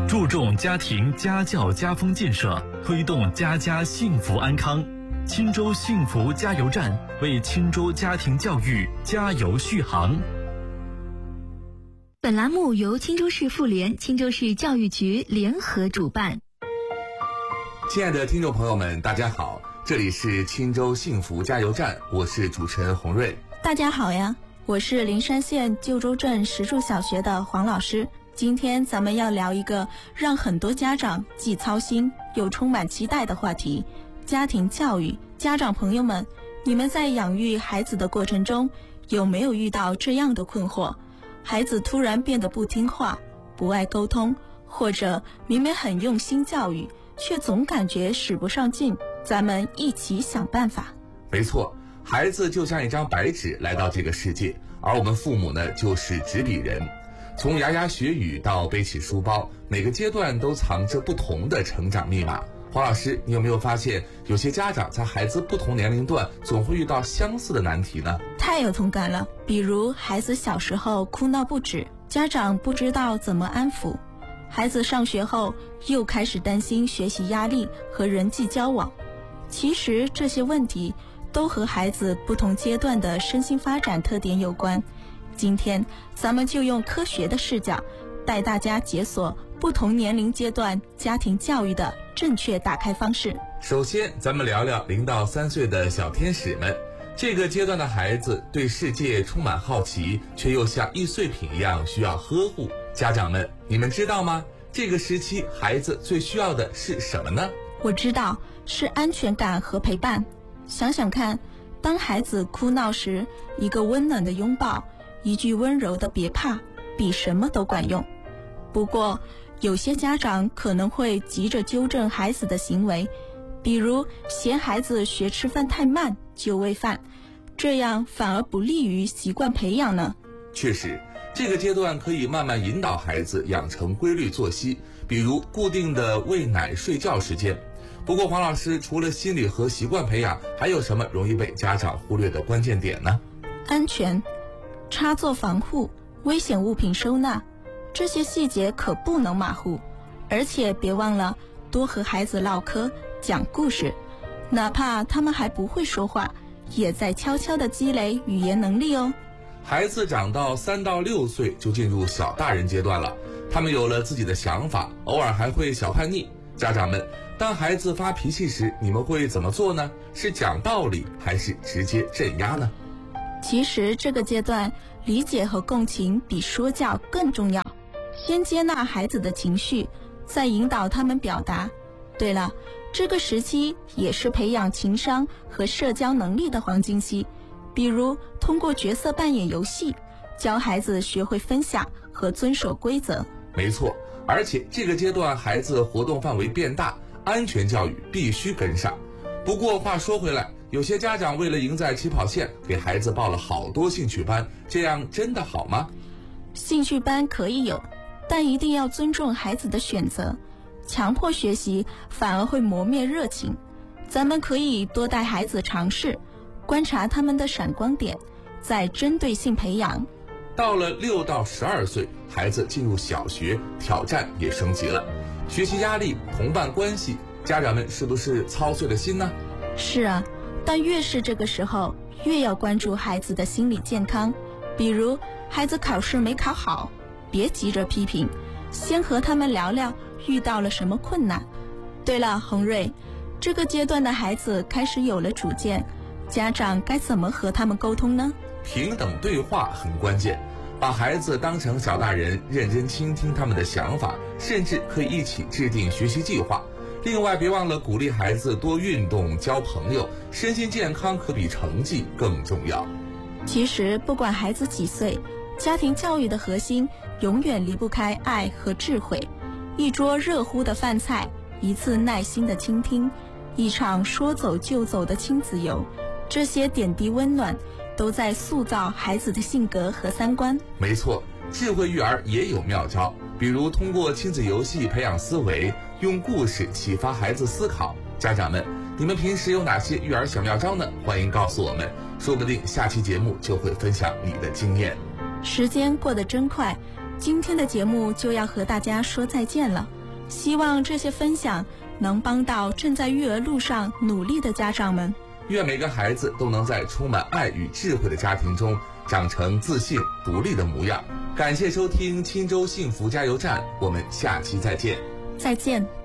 注重家庭家教家风建设，推动家家幸福安康。钦州幸福加油站为钦州家庭教育加油续航。 本栏目由钦州市妇联、钦州市教育局联合主办。 亲爱的听众朋友们，大家好，这里是钦州幸福加油站，我是主持人洪瑞。 大家好呀，我是灵山县旧州镇石柱小学的黄老师。今天咱们要聊一个让很多家长既操心又充满期待的话题——家庭教育。家长朋友们，你们在养育孩子的过程中，有没有遇到这样的困惑？孩子突然变得不听话，不爱沟通，或者明明很用心教育，却总感觉使不上劲。咱们一起想办法。 没错，孩子就像一张白纸来到这个世界，而我们父母呢，就是纸笔人。从牙牙学语到背起书包，每个阶段都藏着不同的成长密码。黄老师，你有没有发现有些家长在孩子不同年龄段总会遇到相似的难题呢？ 太有同感了。比如孩子小时候哭闹不止，家长不知道怎么安抚；孩子上学后又开始担心学习压力和人际交往。其实这些问题都和孩子不同阶段的身心发展特点有关。今天咱们就用科学的视角，带大家解锁不同年龄阶段家庭教育的正确打开方式。 首先，咱们聊聊0到3岁的小天使们。这个阶段的孩子对世界充满好奇，却又像易碎品一样需要呵护。家长们，你们知道吗？这个时期孩子最需要的是什么呢？ 我知道，是安全感和陪伴。想想看，当孩子哭闹时，一个温暖的拥抱，一句温柔的别怕，比什么都管用。不过有些家长可能会急着纠正孩子的行为，比如嫌孩子学吃饭太慢就喂饭，这样反而不利于习惯培养呢。 确实，这个阶段可以慢慢引导孩子养成规律作息，比如固定的喂奶睡觉时间。不过黄老师，除了心理和习惯培养，还有什么容易被家长忽略的关键点呢？ 安全、插座防护、危险物品收纳，这些细节可不能马虎。而且别忘了多和孩子唠嗑讲故事，哪怕他们还不会说话，也在悄悄地积累语言能力哦。 孩子长到3到6岁就进入小大人阶段了，他们有了自己的想法，偶尔还会小叛逆。家长们，当孩子发脾气时，你们会怎么做呢？是讲道理，还是直接镇压呢？ 其实这个阶段，理解和共情比说教更重要。先接纳孩子的情绪，再引导他们表达。对了，这个时期也是培养情商和社交能力的黄金期，比如通过角色扮演游戏，教孩子学会分享和遵守规则。 没错，而且这个阶段孩子活动范围变大，安全教育必须跟上。不过话说回来，有些家长为了赢在起跑线，给孩子报了好多兴趣班，这样真的好吗？ 兴趣班可以有，但一定要尊重孩子的选择。强迫学习反而会磨灭热情。咱们可以多带孩子尝试，观察他们的闪光点，再针对性培养。 到了6到12岁，孩子进入小学，挑战也升级了，学习压力、同伴关系，家长们是不是操碎了心呢？ 是啊，但越是这个时候，越要关注孩子的心理健康。比如孩子考试没考好，别急着批评，先和他们聊聊遇到了什么困难。对了，洪瑞，这个阶段的孩子开始有了主见，家长该怎么和他们沟通呢？ 平等对话很关键，把孩子当成小大人，认真倾听他们的想法，甚至可以一起制定学习计划。另外，别忘了鼓励孩子多运动、交朋友，身心健康可比成绩更重要。 其实不管孩子几岁，家庭教育的核心永远离不开爱和智慧。一桌热乎的饭菜，一次耐心的倾听，一场说走就走的亲子游，这些点滴温暖都在塑造孩子的性格和三观。 没错，智慧育儿也有妙招，比如通过亲子游戏培养思维，用故事启发孩子思考。家长们，你们平时有哪些育儿小妙招呢？欢迎告诉我们，说不定下期节目就会分享你的经验。 时间过得真快，今天的节目就要和大家说再见了。 希望这些分享能帮到正在育儿路上努力的家长们。 愿每个孩子都能在充满爱与智慧的家庭中长成自信独立的模样。感谢收听钦州幸福加油站，我们下期再见。 再见。